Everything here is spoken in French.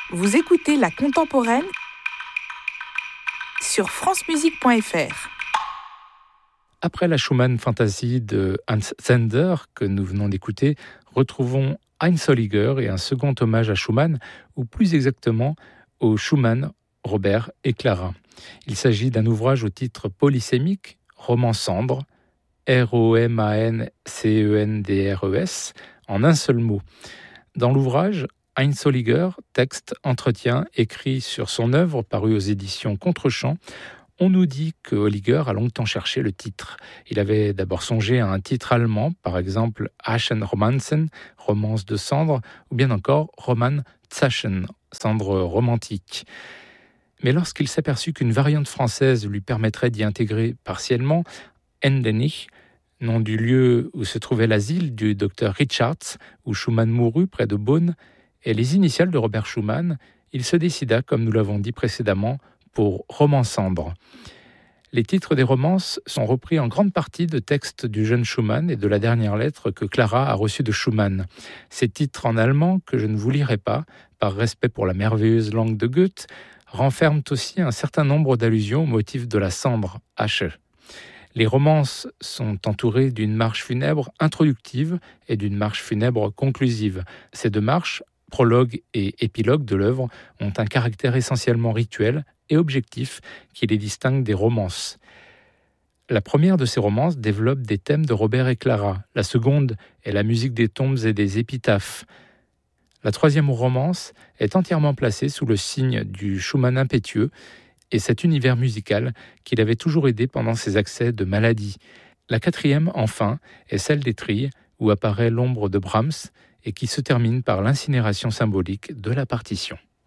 Vous écoutez La Contemporaine sur francemusique.fr. Après la Schumann Fantasy de Hans Zender que nous venons d'écouter, retrouvons Einzolliger et un second hommage à Schumann, ou plus exactement aux Schumann, Robert et Clara. Il s'agit d'un ouvrage au titre polysémique, roman cendre, R-O-M-A-N-C-E-N-D-R-E-S, en un seul mot. Dans l'ouvrage, Einzolliger, texte, entretien, écrit sur son œuvre parue aux éditions Contre-champ, on nous dit que Holliger a longtemps cherché le titre. Il avait d'abord songé à un titre allemand, par exemple Aschenromanzen, romance de cendre, ou bien encore Roman Zaschen, cendre romantique. Mais lorsqu'il s'aperçut qu'une variante française lui permettrait d'y intégrer partiellement Endenich, nom du lieu où se trouvait l'asile du docteur Richards, où Schumann mourut près de Bonn, et les initiales de Robert Schumann, il se décida, comme nous l'avons dit précédemment, pour Roman cendre. Les titres des romances sont repris en grande partie de textes du jeune Schumann et de la dernière lettre que Clara a reçue de Schumann. Ces titres en allemand, que je ne vous lirai pas, par respect pour la merveilleuse langue de Goethe, renferment aussi un certain nombre d'allusions au motif de la cendre, Asche. Les romances sont entourées d'une marche funèbre introductive et d'une marche funèbre conclusive. Ces deux marches, prologue et épilogue de l'œuvre, ont un caractère essentiellement rituel et objectif qui les distingue des romances. La première de ces romances développe des thèmes de Robert et Clara. La seconde est la musique des tombes et des épitaphes. La troisième romance est entièrement placée sous le signe du Schumann impétueux et cet univers musical qui l'avait toujours aidé pendant ses accès de maladie. La quatrième, enfin, est celle des trilles, où apparaît l'ombre de Brahms et qui se termine par l'incinération symbolique de la partition.